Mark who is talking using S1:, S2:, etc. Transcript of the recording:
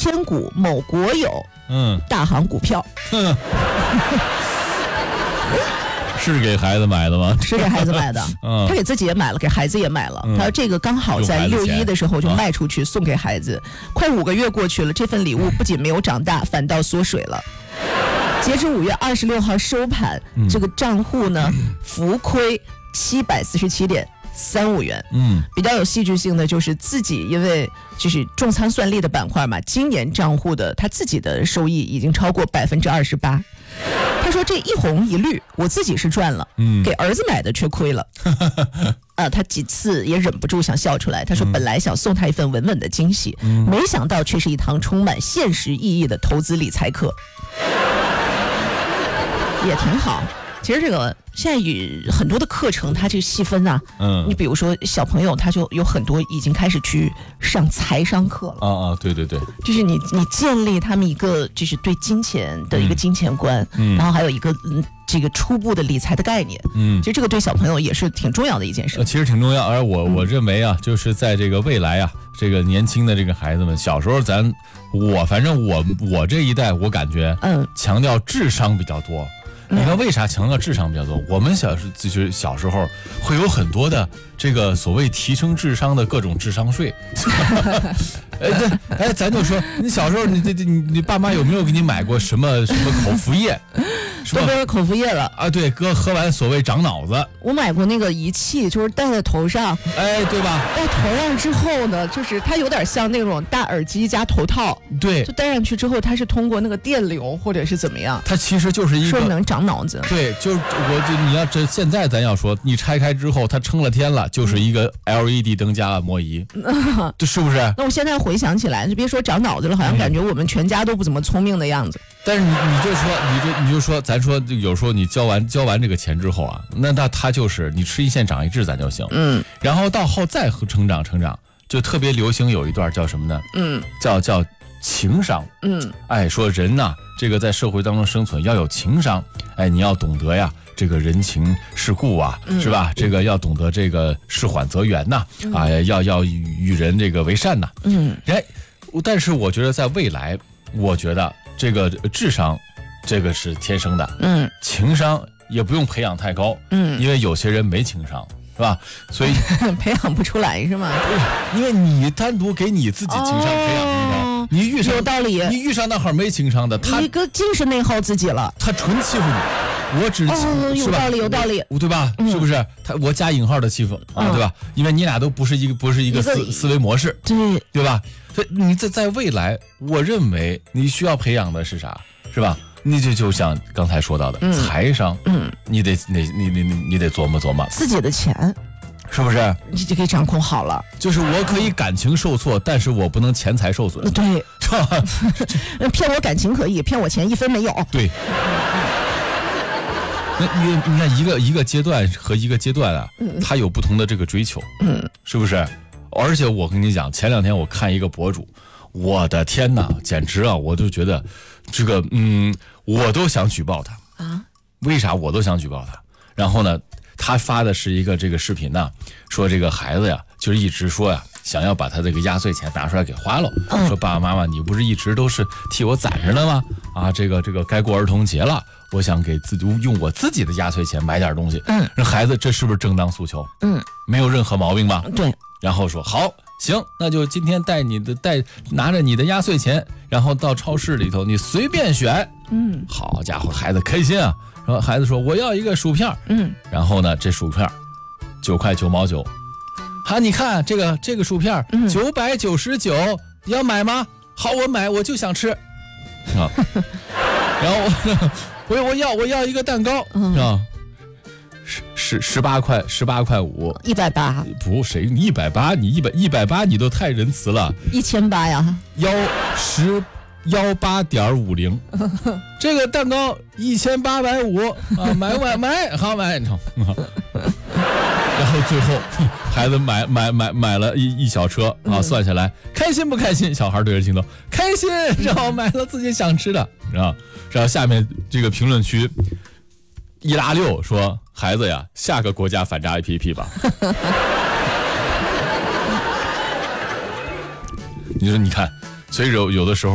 S1: 千股某国有大行股票。
S2: 是给孩子买的吗？
S1: 是给孩子买的。他给自己也买了，给孩子也买了。他说这个刚好在6·1的时候就卖出去送给孩子。快5个月过去了，这份礼物不仅没有长大，反倒缩水了。截至5月26号收盘，这个账户呢浮亏747.35元。比较有戏剧性的就是自己因为就是重仓算力的板块嘛，今年账户的他自己的收益已经超过28%。他说这一红一绿我自己是赚了，给儿子买的却亏了。他几次也忍不住想笑出来。他说本来想送他一份稳稳的惊喜，没想到却是一堂充满现实意义的投资理财课。也挺好。其实这个现在有很多的课程，它这个细分啊，你比如说小朋友，他就有很多已经开始去上财商课了。
S2: 对对对，
S1: 就是你建立他们一个就是对金钱的一个金钱观，然后还有一个这个初步的理财的概念。其实这个对小朋友也是挺重要的一件事。
S2: 其实挺重要，而我认为啊，就是在这个未来啊，这个年轻的这个孩子们，小时候反正我这一代，我感觉强调智商比较多。你看为啥强调智商比较多？我们小时候会有很多的这个所谓提升智商的各种智商税。咱就说你小时候你爸妈有没有给你买过什么口服液？
S1: 都没有口服液了
S2: 啊！对，哥喝完所谓长脑子。
S1: 我买过那个仪器，就是戴在头上，
S2: 对吧？
S1: 戴头上之后呢，就是它有点像那种大耳机加头套，
S2: 对，
S1: 就戴上去之后，它是通过那个电流或者是怎么样，
S2: 它其实就是一个
S1: 说能长脑子。
S2: 对，你要现在咱要说，你拆开之后，它撑了天了，就是一个 LED 灯加按摩仪，这是不是？
S1: 那我现在回想起来，就别说长脑子了，好像感觉我们全家都不怎么聪明的样子。
S2: 但是你就说，咱说有时候你交完这个钱之后啊，那他就是你吃一堑长一智咱就行。然后到后再成长，就特别流行有一段叫什么呢？叫情商。说人呐，这个在社会当中生存要有情商。你要懂得呀，这个人情世故啊，是吧？这个要懂得这个事缓则圆呐，要与人这个为善呐。但是我觉得在未来，我觉得这个智商，这个是天生的。情商也不用培养太高。因为有些人没情商，是吧？所以
S1: 培养不出来是吗？
S2: 因为你单独给你自己情商培养不高，你遇上
S1: 有道理，
S2: 你遇上那会儿没情商的，他
S1: 一个精神内耗自己了，
S2: 他纯欺负你。我只
S1: 有道理，
S2: 对吧？是不是？我加引号的欺负啊，对吧？因为你俩都不是一个思维模式，对吧？所以你在未来，我认为你需要培养的是啥？是吧？你就像刚才说到的财商，你得琢磨琢磨
S1: 自己的钱，
S2: 是不是？
S1: 你就可以掌控好了。
S2: 就是我可以感情受挫，但是我不能钱财受损。
S1: 对，骗我感情可以，骗我钱1分没有。
S2: 对。那你看一个阶段和一个阶段啊，它有不同的这个追求，是不是？而且我跟你讲，前2天我看一个博主，我的天哪，简直啊！我就觉得这个我都想举报他啊！为啥我都想举报他？然后呢，他发的是一个这个视频呢，说这个孩子呀，就是一直说呀，想要把他这个压岁钱拿出来给花了。说爸爸妈妈，你不是一直都是替我攒着呢吗？啊，这个该过儿童节了，我想给自己用我自己的压岁钱买点东西。让孩子，这是不是正当诉求？没有任何毛病吧？
S1: 对。
S2: 然后说好，行，那就今天拿着你的压岁钱，然后到超市里头你随便选。好家伙，孩子开心啊！然后孩子说我要一个薯片。然后呢，这薯片9块9毛9。好，你看这个薯片999，你要买吗？好，我买，我就想吃。啊，然后我要一个蛋糕，啊，18块5。
S1: 180。
S2: 不，谁180？你180你都太仁慈了。
S1: 1800呀。
S2: 18.50。这个蛋糕1850啊，买，好买。然后最后孩子买了一小车啊，算下来开心不开心？小孩对着镜头开心，然后买了自己想吃的，然后下面这个评论区1拉6说孩子呀，下个国家反诈 APP 吧。你说你看，所以有的时候。